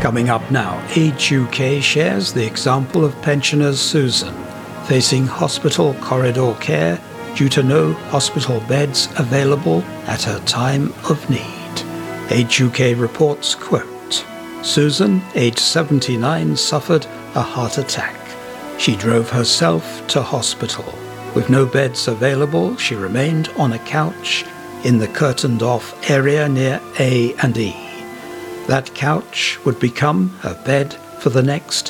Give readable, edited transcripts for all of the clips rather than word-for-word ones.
Coming up now, Age UK shares the example of pensioners Susan, facing hospital corridor care due to no hospital beds available at her time of need. Age UK reports, quote, Susan, aged 79, suffered a heart attack. She drove herself to hospital. With no beds available, she remained on a couch in the curtained-off area near A&E. That couch would become her bed for the next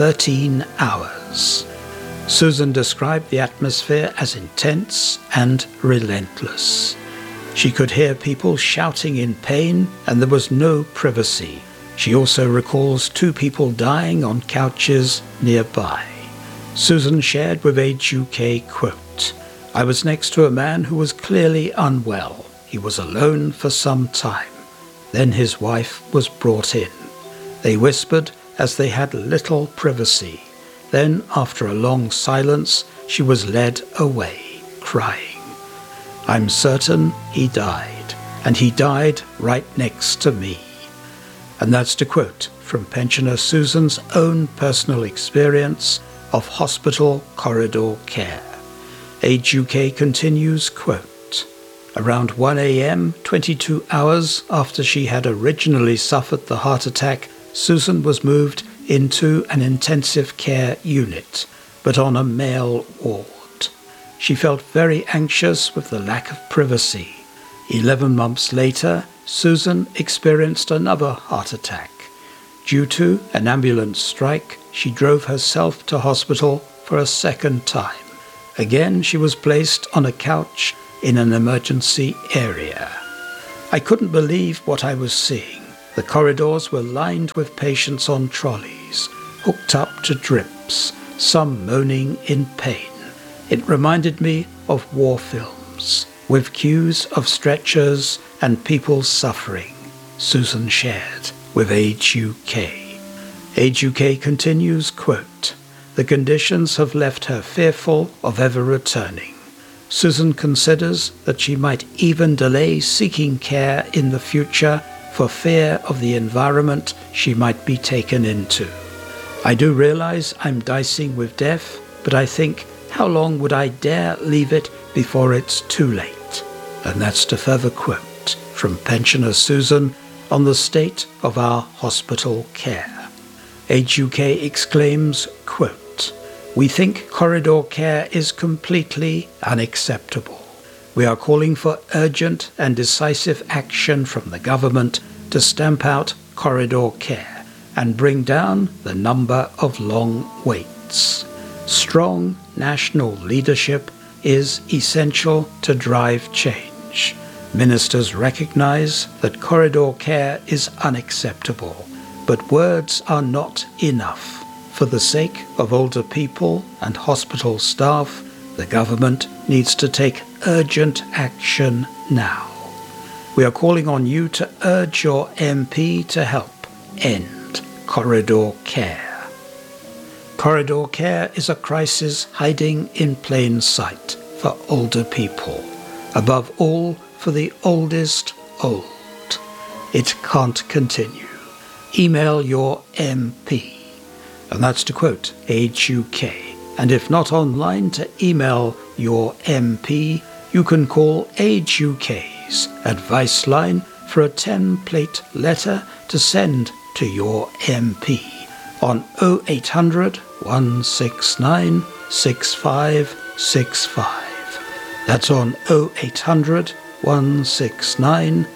13 hours. Susan described the atmosphere as intense and relentless. She could hear people shouting in pain, and there was no privacy. She also recalls 2 people dying on couches nearby. Susan shared with Age UK, quote, I was next to a man who was clearly unwell. He was alone for some time. Then his wife was brought in. They whispered as they had little privacy. Then, after a long silence, she was led away, crying. I'm certain he died, and he died right next to me. And that's to quote from pensioner Susan's own personal experience of hospital corridor care. Age UK continues, quote, Around 1 a.m., 22 hours after she had originally suffered the heart attack, Susan was moved into an intensive care unit, but on a male ward. She felt very anxious with the lack of privacy. 11 months later, Susan experienced another heart attack. Due to an ambulance strike, she drove herself to hospital for a second time. Again, she was placed on a couch in an emergency area. I couldn't believe what I was seeing. The corridors were lined with patients on trolleys, hooked up to drips, some moaning in pain. It reminded me of war films, with queues of stretchers and people suffering, Susan shared with Age UK. Age UK continues, quote, The conditions have left her fearful of ever returning. Susan considers that she might even delay seeking care in the future for fear of the environment she might be taken into. I do realize I'm dicing with death, but I think, how long would I dare leave it before it's too late? And that's to further quote from pensioner Susan on the state of our hospital care. Age UK exclaims, quote, We think corridor care is completely unacceptable. We are calling for urgent and decisive action from the government to stamp out corridor care and bring down the number of long waits. Strong national leadership is essential to drive change. Ministers recognize that corridor care is unacceptable, but words are not enough. For the sake of older people and hospital staff, the government needs to take urgent action now. We are calling on you to urge your MP to help end corridor care. Corridor care is a crisis hiding in plain sight for older people, above all for the oldest old. It can't continue. Email your MP. And that's to quote Age UK. And if not online to email your MP, you can call Age UK's advice line for a template letter to send to your MP on 0800 169 6565. That's on 0800 169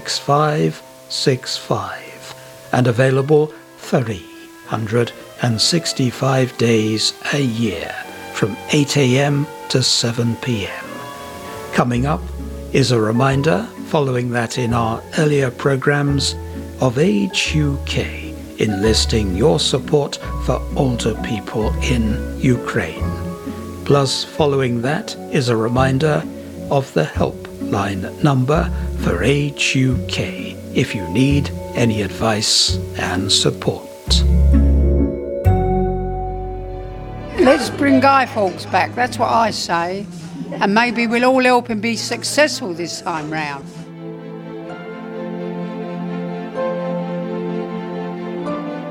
6565 and available 365 days a year from 8 a.m. to 7 p.m. Coming up is a reminder, following that in our earlier programs, of Age UK enlisting your support for older people in Ukraine. Plus, following that is a reminder of the helpline number for Age UK if you need any advice and support. Let's bring Guy Fawkes back, that's what I say. And maybe we'll all help him be successful this time round.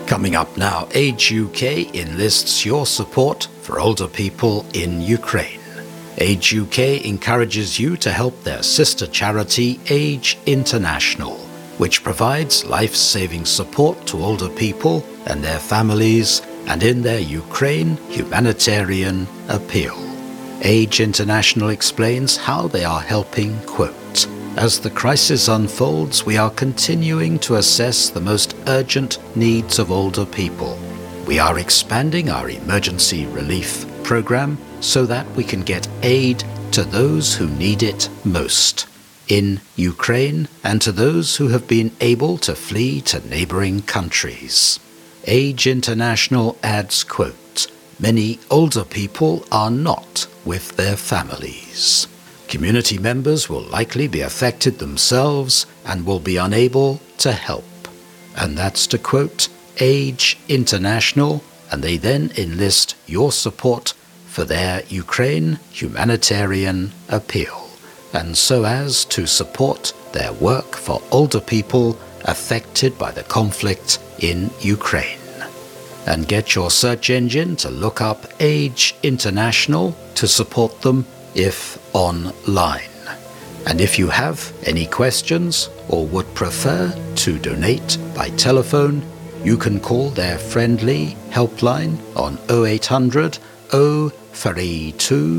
Coming up now, Age UK enlists your support for older people in Ukraine. Age UK encourages you to help their sister charity Age International, which provides life-saving support to older people and their families and in their Ukraine humanitarian appeal. Age International explains how they are helping, quote, "As the crisis unfolds, we are continuing to assess the most urgent needs of older people. We are expanding our emergency relief program so that we can get aid to those who need it most in Ukraine and to those who have been able to flee to neighboring countries." Age International adds, quote, "Many older people are not with their families. Community members will likely be affected themselves and will be unable to help." And that's to quote Age International, and they then enlist your support for their Ukraine humanitarian appeal, and so as to support their work for older people affected by the conflict in Ukraine. And get your search engine to look up Age International to support them if online. And if you have any questions or would prefer to donate by telephone, you can call their friendly helpline on 0800 032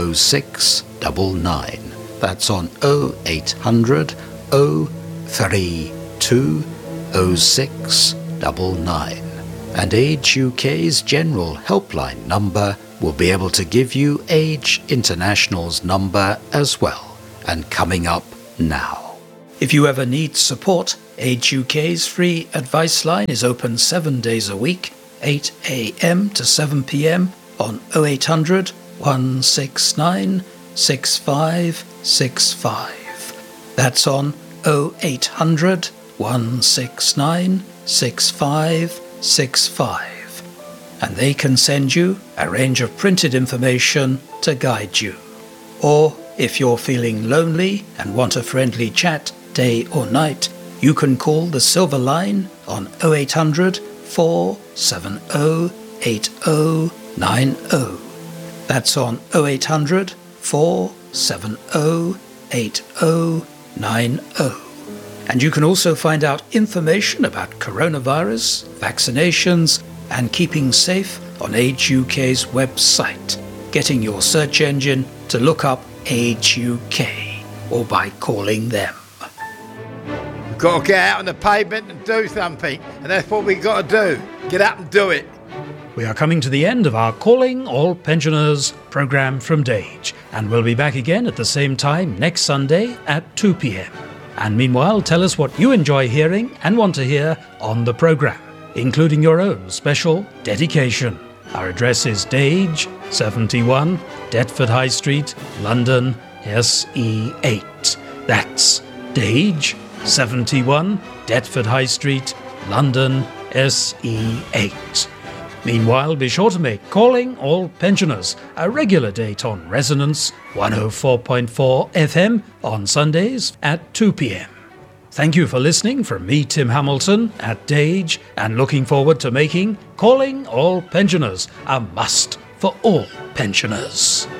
0699. That's on 0800 032 0699. And Age UK's general helpline number will be able to give you Age International's number as well, and coming up now. If you ever need support, Age UK's free advice line is open 7 days a week, 8 a.m. to 7 p.m. on 0800 169 6565. That's on 0800 169 6565. And they can send you a range of printed information to guide you. Or if you're feeling lonely and want a friendly chat day or night, you can call the Silver Line on 0800 470 8090. That's on 0800 470 8090. And you can also find out information about coronavirus, vaccinations, and keeping safe on Age UK's website, getting your search engine to look up Age UK, or by calling them. We've got to get out on the pavement and do something, and that's what we've got to do. Get up and do it. We are coming to the end of our Calling All Pensioners programme from Dage, and we'll be back again at the same time next Sunday at 2 p.m. And meanwhile, tell us what you enjoy hearing and want to hear on the programme, including your own special dedication. Our address is Dage, 71, Deptford High Street, London, SE8. That's Dage, 71, Deptford High Street, London, SE8. Meanwhile, be sure to make Calling All Pensioners a regular date on Resonance 104.4 FM on Sundays at 2 p.m. Thank you for listening from me, Tim Hamilton, at Dage, and looking forward to making Calling All Pensioners a must for all pensioners.